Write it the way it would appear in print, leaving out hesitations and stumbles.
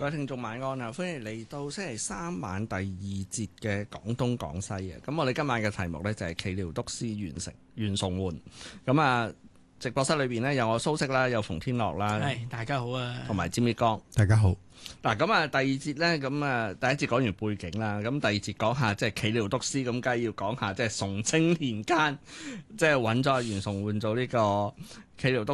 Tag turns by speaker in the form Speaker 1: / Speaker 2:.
Speaker 1: 各位聽眾晚安啊！歡迎嚟到星期三晚第二節嘅廣東廣西啊！咁我哋今晚嘅題目呢，就係耆療督師袁崇煥。咁啊，直播室裏邊呢，有我蘇軾啦，有馮天樂啦，
Speaker 2: 係大家好啊，
Speaker 1: 同埋詹益光，
Speaker 3: 大家好。
Speaker 1: 嗱，咁啊，第二節呢，咁啊，第一節講完背景啦，咁第二節講下即係耆療督師，咁梗係要講下即係崇禎年間，即係揾咗袁崇煥做呢個耆療督